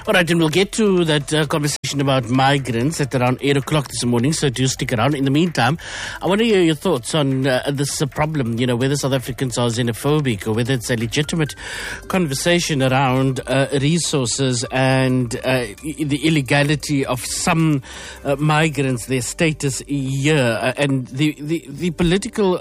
All right, and we'll get to that conversation about migrants at around 8 o'clock this morning, so do stick around. In the meantime, I want to hear your thoughts on this problem, whether South Africans are xenophobic or whether it's a legitimate conversation around resources and the illegality of some migrants, their status here, and the political,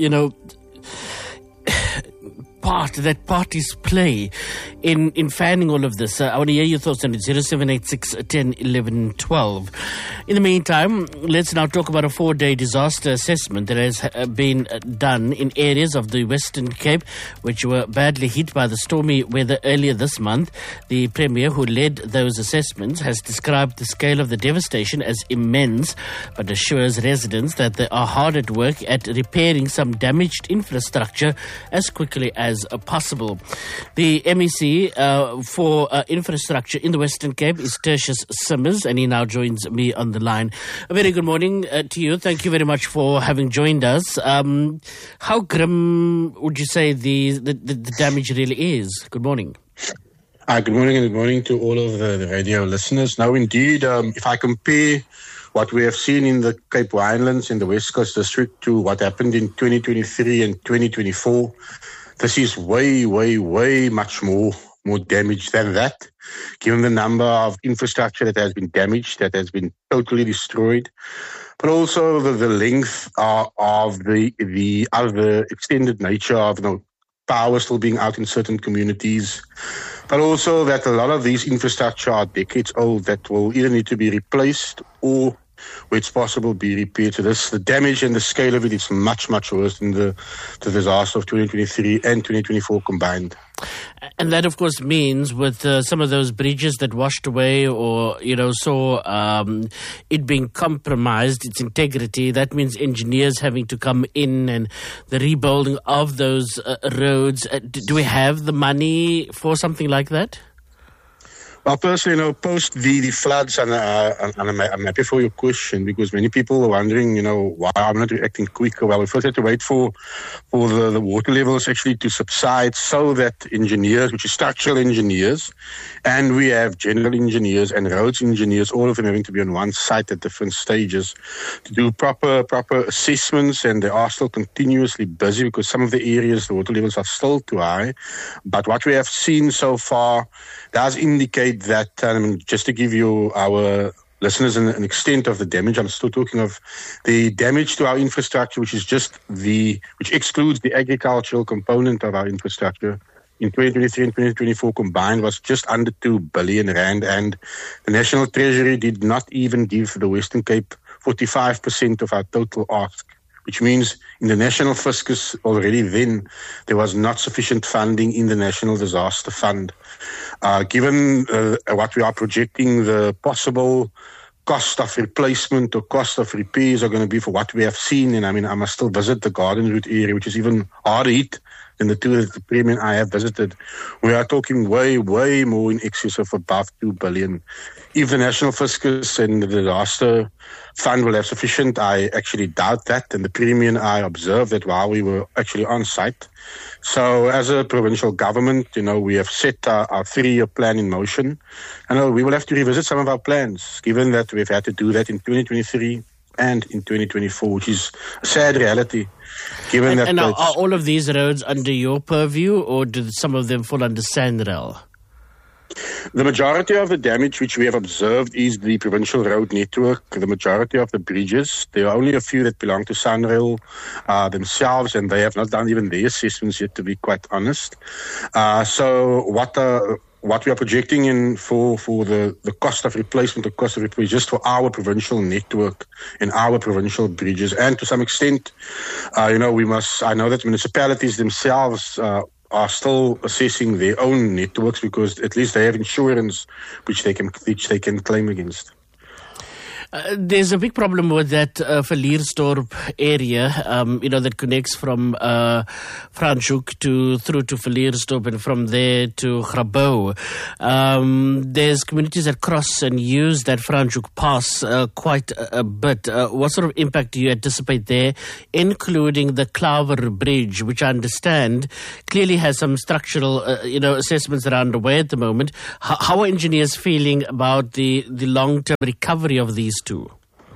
part that parties play in fanning all of this. I want to hear your thoughts on it. 0786 10 11 12. In the meantime, let's now talk about a 4-day disaster assessment that has been done in areas of the Western Cape which were badly hit by the stormy weather earlier this month. The Premier, who led those assessments, has described the scale of the devastation as immense, but assures residents that they are hard at work at repairing some damaged infrastructure as quickly as possible. The MEC for infrastructure in the Western Cape is Tertius Simmers, and he now joins me on the line. A very good morning to you. Thank you very much for having joined us. How grim would you say the damage really is? Good morning. Good morning, and good morning to all of the radio listeners. Now, indeed, if I compare what we have seen in the Cape Winelands in the West Coast District to what happened in 2023 and 2024, this is way, way, way much more damage than that, given the number of infrastructure that has been damaged, that has been totally destroyed, but also the length of the other extended nature of power still being out in certain communities, but also that a lot of these infrastructure are decades old that will either need to be replaced or, where it's possible, be repaired. So the damage and the scale of it is much, much worse than the disaster of 2023 and 2024 combined. And that, of course, means with some of those bridges that washed away or, saw it being compromised, its integrity, that means engineers having to come in and the rebuilding of those roads. Do we have the money for something like that? Well, personally, post the floods, and I'm happy for your question, because many people are wondering, why I'm not reacting quicker. Well, we first had to wait for the water levels actually to subside so that engineers, which is structural engineers, and we have general engineers and roads engineers, all of them having to be on one site at different stages to do proper assessments, and they are still continuously busy because some of the areas, the water levels are still too high. But what we have seen so far does indicate that, just to give you our listeners an extent of the damage, I'm still talking of the damage to our infrastructure, which excludes the agricultural component of our infrastructure. In 2023 and 2024 combined was just under 2 billion rand, and the National Treasury did not even give the Western Cape 45% of our total ask, which means in the National Fiscus already then there was not sufficient funding in the National Disaster Fund. Given what we are projecting, the possible cost of replacement or cost of repairs are going to be for what we have seen, and I must still visit the Garden Route area, which is even harder hit than the two that the Premier and I have visited. We are talking way, way more in excess of above 2 billion. If the National Fiscus and the Disaster Fund will have sufficient, I actually doubt that. And the Premier and I observed that while we were actually on site. So as a provincial government, we have set our 3-year plan in motion. And we will have to revisit some of our plans, given that we've had to do that in 2023 and in 2024, which is a sad reality. And are all of these roads under your purview, or do some of them fall under SANRAL? The majority of the damage which we have observed is the provincial road network, the majority of the bridges. There are only a few that belong to SANRAL themselves, and they have not done even their assessments yet, to be quite honest. So what we are projecting in for the cost of replacement, the cost of repair, just for our provincial network and our provincial bridges, and to some extent, I know that municipalities themselves are still assessing their own networks, because at least they have insurance which they can claim against. There's a big problem with that Villiersdorp area, that connects from Franschhoek through to Villiersdorp and from there to Grabouw. There's communities that cross and use that Franschhoek pass quite a bit. What sort of impact do you anticipate there, including the Klaver Bridge, which I understand clearly has some structural assessments that are underway at the moment? How are engineers feeling about the long-term recovery of these two?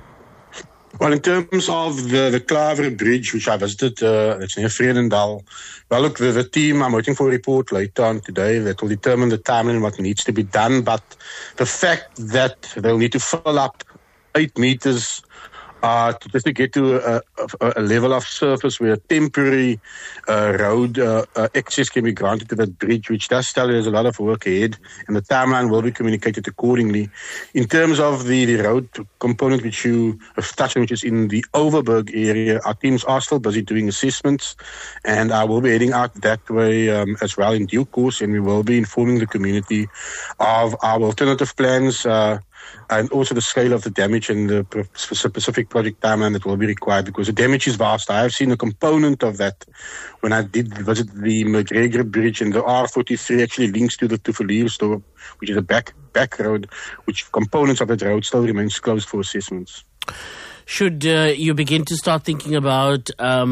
Well, in terms of the Klaver Bridge, which I visited, it's near Vredendal. Well, look, the team, I'm waiting for a report later on today that will determine the timeline what needs to be done. But the fact that they'll need to fill up 8 meters just to get to a level of surface where a temporary road access can be granted to that bridge, which does tell you there's a lot of work ahead, and the timeline will be communicated accordingly. In terms of the road component which you have touched on, which is in the Overberg area, our teams are still busy doing assessments, and I will be heading out that way as well in due course, and we will be informing the community of our alternative plans, and also the scale of the damage and the specific project timeline that will be required, because the damage is vast. I have seen a component of that when I did visit the McGregor Bridge, and the R43 actually links to Villiersdorp, which is a back road, which components of that road still remains closed for assessments. Should you begin to start thinking about,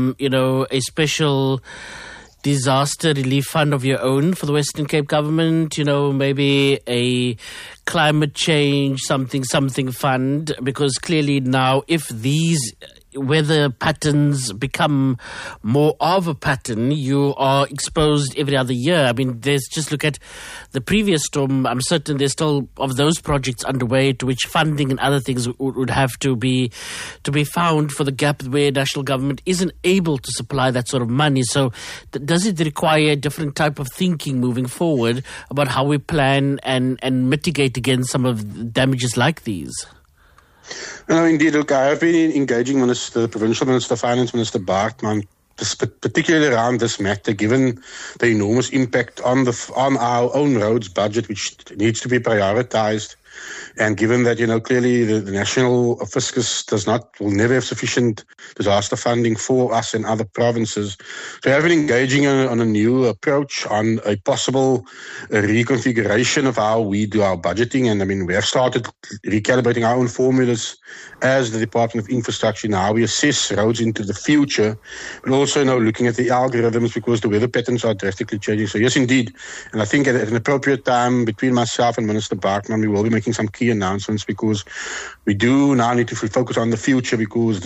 a special disaster relief fund of your own for the Western Cape government, maybe a climate change something fund, because clearly now if these weather patterns become more of a pattern, you are exposed every other year. I mean, just look at the previous storm. I'm certain there's still of those projects underway to which funding and other things would have to be found for the gap where national government isn't able to supply that sort of money. So does it require a different type of thinking moving forward about how we plan and mitigate against some of damages like these? No, indeed. Look, I have been engaging the Provincial Minister, Finance Minister Baartman, particularly around this matter, given the enormous impact on our own roads budget, which needs to be prioritized. And given that, clearly the national fiscus will never have sufficient disaster funding for us and other provinces. So I've been engaging on a new approach on a possible reconfiguration of how we do our budgeting. And I mean, we have started recalibrating our own formulas as the Department of Infrastructure now. We assess roads into the future, but also looking at the algorithms, because the weather patterns are drastically changing. So yes, indeed. And I think at an appropriate time between myself and Minister Baartman, we will be making some key announcements, because we do now need to focus on the future, because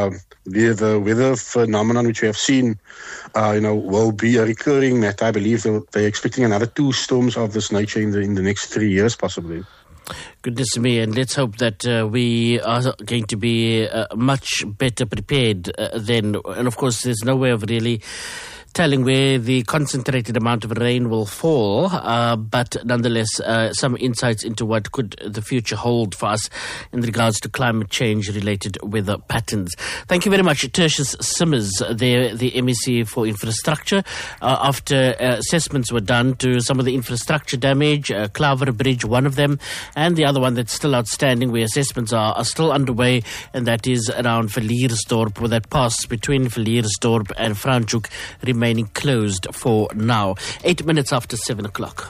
the weather phenomenon which we have seen will be a recurring matter. I believe they're expecting another 2 storms of this nature in the next 3 years possibly. Goodness me, and let's hope that we are going to be much better prepared then. And of course, there's no way of really telling where the concentrated amount of rain will fall, but nonetheless, some insights into what could the future hold for us in regards to climate change-related weather patterns. Thank you very much, Tertius Simmers, the MEC for Infrastructure. After assessments were done to some of the infrastructure damage, Klaver Bridge, one of them, and the other one that's still outstanding, where assessments are still underway, and that is around Villiersdorp, where that pass between Villiersdorp and Franschhoek remaining closed for now. 8 minutes after 7 o'clock.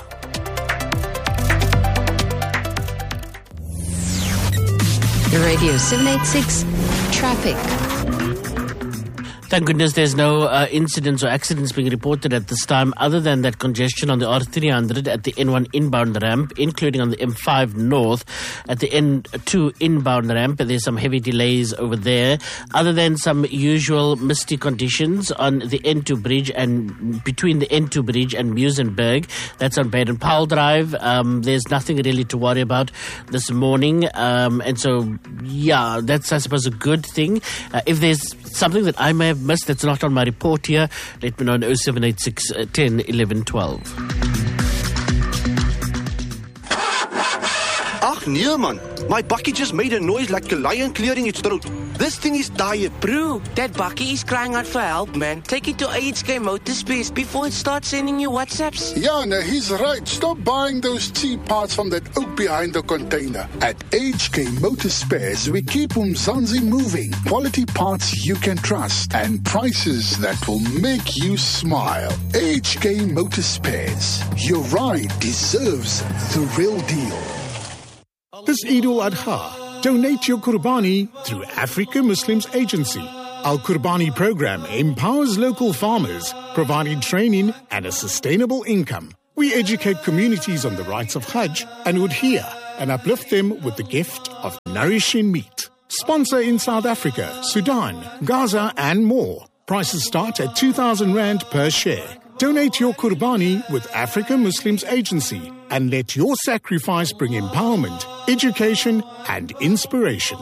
Radio 786 Traffic. Thank goodness there's no incidents or accidents being reported at this time, other than that congestion on the R300 at the N1 inbound ramp, including on the M5 North at the N2 inbound ramp. There's some heavy delays over there, other than some usual misty conditions on the N2 bridge and between the N2 bridge and Muizenberg. That's on Baden-Powell Drive. There's nothing really to worry about this morning. And so, yeah, that's, I suppose, a good thing. If there's something that I may have missed that's not on my report here, let me know on 0786 10 11 12. Ach nee man, my bakkie just made a noise like a lion clearing its throat. This thing is tired. Bro, that bakkie is crying out for help, man. Take it to HK Motorspares before it starts sending you WhatsApps. Yeah, no, he's right. Stop buying those cheap parts from that oak behind the container. At HK Motorspares, we keep Umzansi moving. Quality parts you can trust and prices that will make you smile. HK Motorspares. Your ride deserves the real deal. This Eid al-Adha, donate your Qurbani through Africa Muslims Agency. Our Qurbani program empowers local farmers, providing training and a sustainable income. We educate communities on the rights of Hajj and Udhiyah and uplift them with the gift of nourishing meat. Sponsor in South Africa, Sudan, Gaza and more. Prices start at 2,000 Rand per share. Donate your Qurbani with Africa Muslims Agency and let your sacrifice bring empowerment, education and inspiration.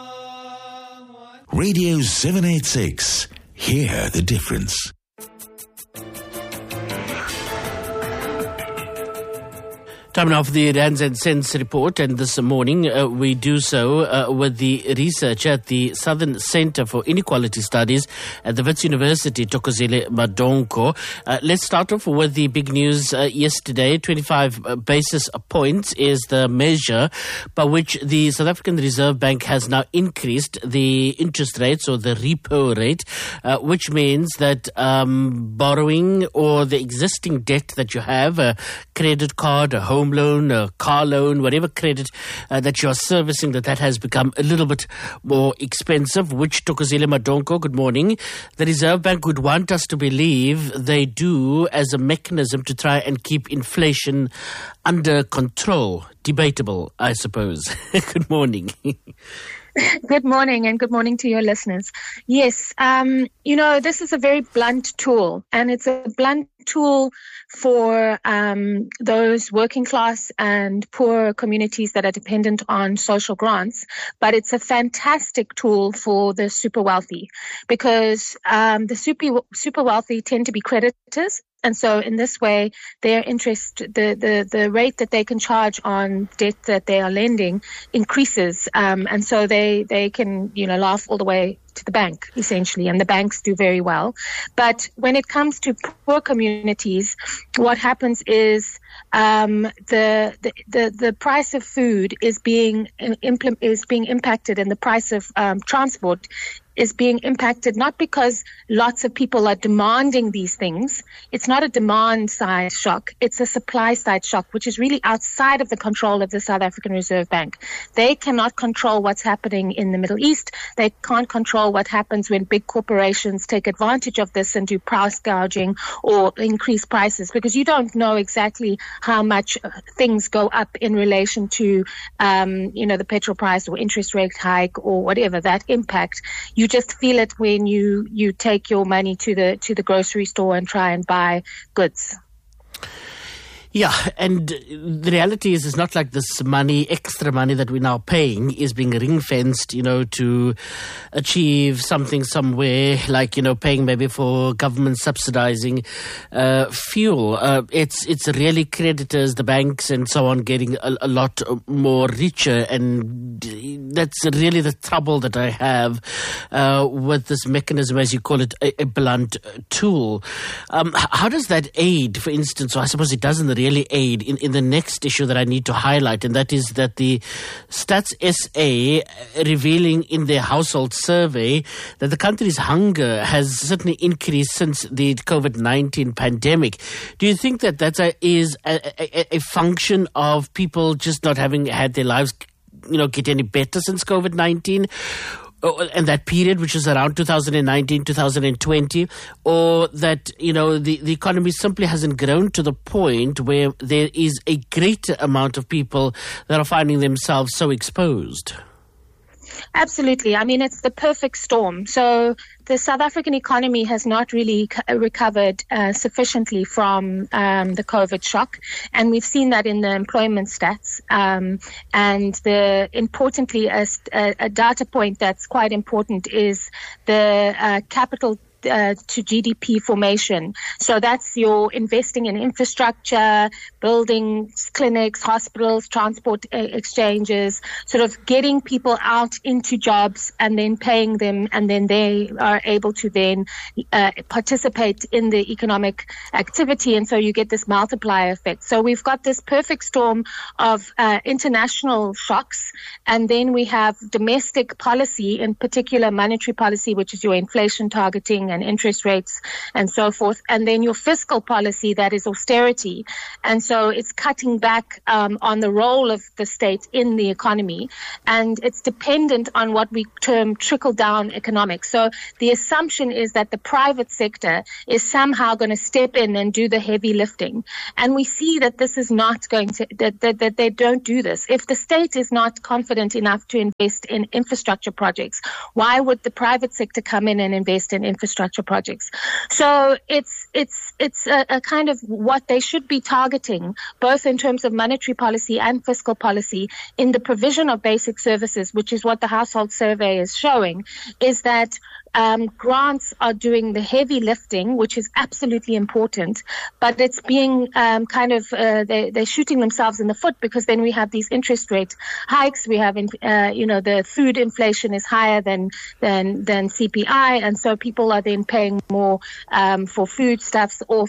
Radio 786. Hear the difference. Time now for the Rands and Cents report, and this morning we do so with the researcher at the Southern Centre for Inequality Studies at the Wits University, Thokozile Madonko. Let's start off with the big news yesterday. 25 basis points is the measure by which the South African Reserve Bank has now increased the interest rates, or the repo rate, which means that borrowing or the existing debt that you have, a credit card, a home loan, a car loan, whatever credit that you are servicing, that has become a little bit more expensive, which Thokozile Madonko, good morning. The Reserve Bank would want us to believe they do as a mechanism to try and keep inflation under control. Debatable, I suppose. Good morning. Good morning, and good morning to your listeners. Yes, this is a very blunt tool, and it's a blunt tool for those working class and poor communities that are dependent on social grants. But it's a fantastic tool for the super wealthy, because the super wealthy tend to be creditors. And so in this way, their interest, the rate that they can charge on debt that they are lending increases. And so they can, laugh all the way to the bank, essentially, and the banks do very well. But when it comes to poor communities, what happens is the price of food is being impacted, and the price of transport is being impacted, not because lots of people are demanding these things. It's not a demand side shock. It's a supply side shock, which is really outside of the control of the South African Reserve Bank. They cannot control what's happening in the Middle East. They can't control what happens when big corporations take advantage of this and do price gouging or increase prices, because you don't know exactly how much things go up in relation to, the petrol price or interest rate hike or whatever that impact. You just feel it when you take your money to the grocery store and try and buy goods. Yeah, and the reality is, it's not like this extra money that we're now paying is being ring-fenced, to achieve something somewhere, like, paying maybe for government subsidizing fuel. It's really creditors, the banks and so on, getting a lot more richer, and that's really the trouble that I have with this mechanism, as you call it, a blunt tool. How does that aid, for instance, or I suppose it doesn't really aid in the next issue that I need to highlight, and that is that the Stats SA revealing in their household survey that the country's hunger has certainly increased since the COVID-19 pandemic. Do you think that is a function of people just not having had their lives get any better since COVID-19? And that period, which is around 2019, 2020, or that, the economy simply hasn't grown to the point where there is a greater amount of people that are finding themselves so exposed? Absolutely. I mean, it's the perfect storm. So the South African economy has not really recovered sufficiently from the COVID shock, and we've seen that in the employment stats. And importantly, a data point that's quite important is the capital to GDP formation. So that's your investing in infrastructure, building clinics, hospitals, transport exchanges, sort of getting people out into jobs and then paying them, and then they are able to then participate in the economic activity, and so you get this multiplier effect. So we've got this perfect storm of international shocks, and then we have domestic policy, in particular monetary policy, which is your inflation targeting and interest rates and so forth, and then your fiscal policy, that is austerity. And so it's cutting back on the role of the state in the economy, and it's dependent on what we term trickle-down economics. So the assumption is that the private sector is somehow going to step in and do the heavy lifting. And we see that this is not going to, that they don't do this. If the state is not confident enough to invest in infrastructure projects, why would the private sector come in and invest in infrastructure projects? So it's a kind of what they should be targeting, both in terms of monetary policy and fiscal policy, in the provision of basic services, which is what the household survey is showing, is that grants are doing the heavy lifting, which is absolutely important, but it's being they're shooting themselves in the foot, because then we have these interest rate hikes. We have, the food inflation is higher than CPI, and so people are then paying more for foodstuffs or